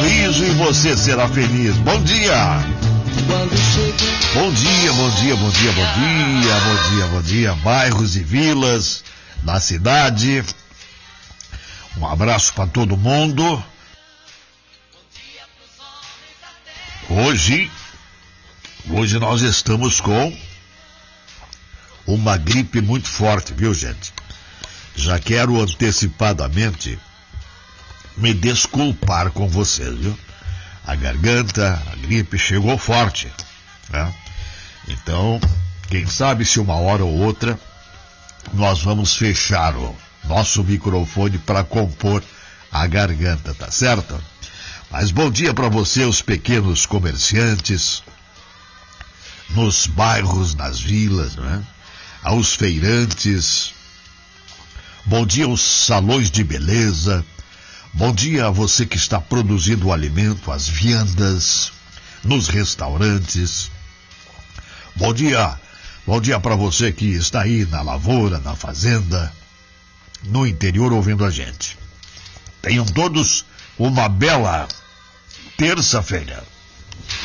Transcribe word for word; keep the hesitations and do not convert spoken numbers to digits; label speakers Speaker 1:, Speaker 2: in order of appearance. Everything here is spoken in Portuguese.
Speaker 1: sorriso e você será feliz. Bom dia! Bom dia, bom dia, bom dia, bom dia, bom dia, bom dia, bairros e vilas da cidade. Um abraço para todo mundo. Hoje, hoje nós estamos com uma gripe muito forte, viu, gente? Já quero antecipadamente me desculpar com vocês, viu? A garganta, a gripe chegou forte, né? Então, quem sabe se uma hora ou outra nós vamos fechar o nosso microfone para compor a garganta, tá certo? Mas bom dia para você, os pequenos comerciantes, nos bairros, nas vilas, né? Aos feirantes. Bom dia aos salões de beleza. Bom dia a você que está produzindo o alimento, as viandas, nos restaurantes. Bom dia, bom dia para você que está aí na lavoura, na fazenda, no interior ouvindo a gente. Tenham todos uma bela terça-feira.